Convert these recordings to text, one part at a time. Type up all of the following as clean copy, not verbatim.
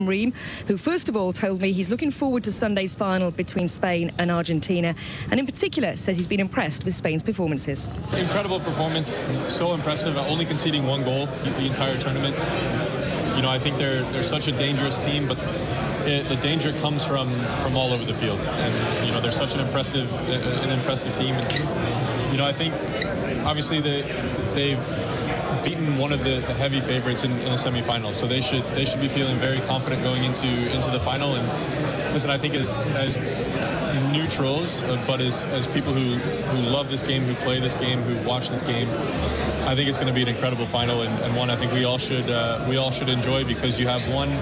Ream, who first of all told me he's looking forward to Sunday's final between Spain and Argentina, and in particular says he's been impressed with Spain's performances. Incredible performance, so impressive, only conceding one goal the entire tournament. You know, I think they're such a dangerous team, but the danger comes from all over the field, and you know they're such an impressive team. And, you know, I think obviously they've beaten one of the heavy favorites in the semifinals, so they should be feeling very confident going into the final. And listen, I think as neutrals, but as people who love this game, who play this game, who watch this game, I think it's going to be an incredible final, and one I think we all should enjoy, because you have one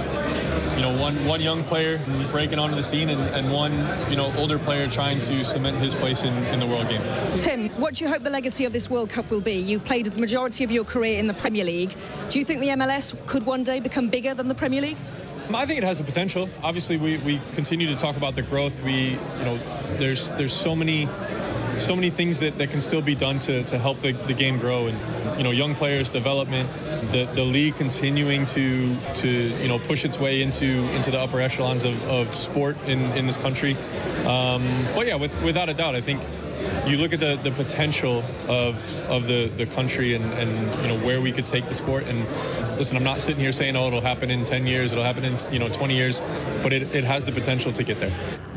young player breaking onto the scene and one older player trying to cement his place in the world game. Tim, what do you hope the legacy of this World Cup will be? You've played the majority of your career in the Premier League. Do you think the MLS could one day become bigger than the Premier League? I think it has the potential. Obviously, we continue to talk about the growth. There's so many things that can still be done to help the game grow, and young players development, the league continuing to push its way into the upper echelons of sport in this country. But yeah, without a doubt, I think you look at the potential of the country and where we could take the sport. And listen, I'm not sitting here saying, oh, it'll happen in 10 years, it'll happen in 20 years, but it has the potential to get there.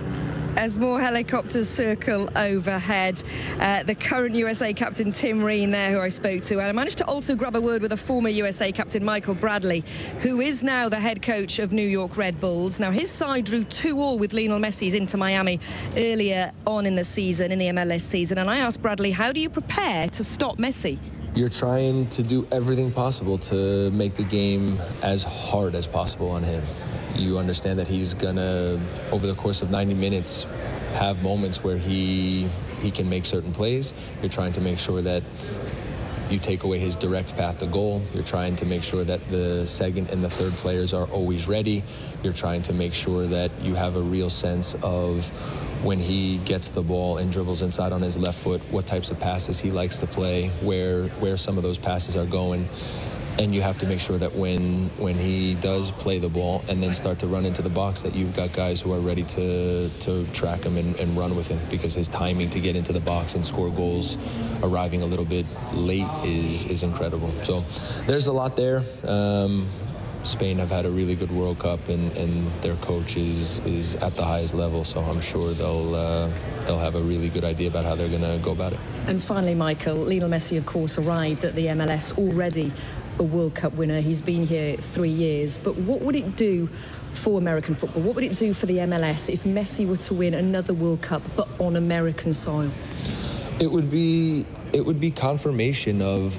As more helicopters circle overhead, the current USA captain Tim Ream there, who I spoke to, and I managed to also grab a word with a former USA captain, Michael Bradley, who is now the head coach of New York Red Bulls. Now, his side drew 2-2 with Lionel Messi's Inter Miami earlier on in the season, in the MLS season, and I asked Bradley, how do you prepare to stop Messi? You're trying to do everything possible to make the game as hard as possible on him. You understand that he's gonna, over the course of 90 minutes, have moments where he can make certain plays. You're trying to make sure that you take away his direct path to goal. You're trying to make sure that the second and the third players are always ready. You're trying to make sure that you have a real sense of when he gets the ball and dribbles inside on his left foot, what types of passes he likes to play, where some of those passes are going. And you have to make sure that when he does play the ball and then start to run into the box, that you've got guys who are ready to track him and run with him, because his timing to get into the box and score goals arriving a little bit late is incredible. So there's a lot there. Spain have had a really good World Cup, and their coach is at the highest level, so I'm sure they'll have a really good idea about how they're going to go about it. And finally, Michael, Lionel Messi, of course, arrived at the MLS already a World Cup winner. He's been here 3 years, but what would it do for American football? What would it do for the MLS if Messi were to win another World Cup, but on American soil? It would be confirmation of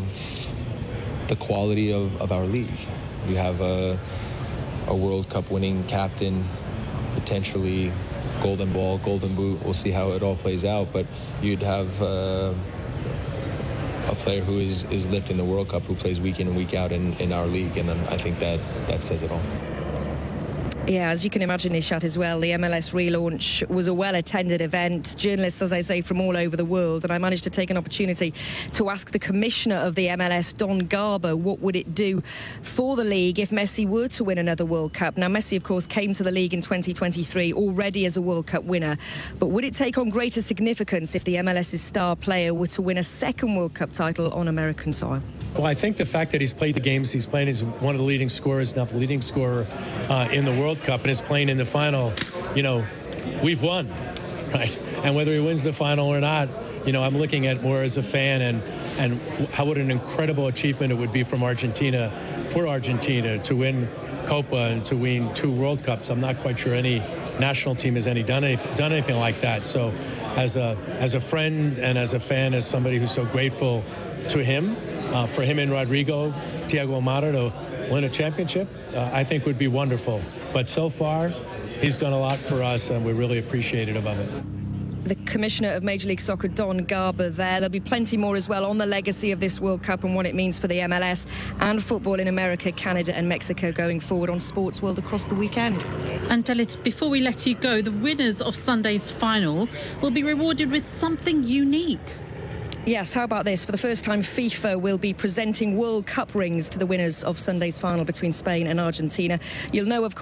the quality of our league. You have a World Cup winning captain, potentially Golden Ball, Golden Boot. We'll see how it all plays out, but you'd have a player who is lifting the World Cup, who plays week in and week out in our league, and I think that says it all. Yeah, as you can imagine, Nishat, as well, the MLS relaunch was a well-attended event. Journalists, as I say, from all over the world, and I managed to take an opportunity to ask the commissioner of the MLS, Don Garber, what would it do for the league if Messi were to win another World Cup. Now, Messi, of course, came to the league in 2023 already as a World Cup winner, but would it take on greater significance if the MLS's star player were to win a second World Cup title on American soil? Well, I think the fact that he's played the games he's playing, is one of the leading scorers, not the leading scorer in the World Cup, and is playing in the final, we've won, right? And whether he wins the final or not, I'm looking at more as a fan and what an incredible achievement it would be for Argentina to win Copa and to win 2 World Cups. I'm not quite sure any national team has done anything like that. So as a friend and as a fan, as somebody who's so grateful to him, for him and Rodrigo, Thiago Almada to win a championship, I think would be wonderful. But so far, he's done a lot for us, and we're really appreciative of it. The Commissioner of Major League Soccer, Don Garber, there. There'll be plenty more as well on the legacy of this World Cup and what it means for the MLS and football in America, Canada and Mexico going forward on Sports World across the weekend. And Dalit, before we let you go, the winners of Sunday's final will be rewarded with something unique. Yes, how about this? For the first time, FIFA will be presenting World Cup rings to the winners of Sunday's final between Spain and Argentina. You'll know, of course,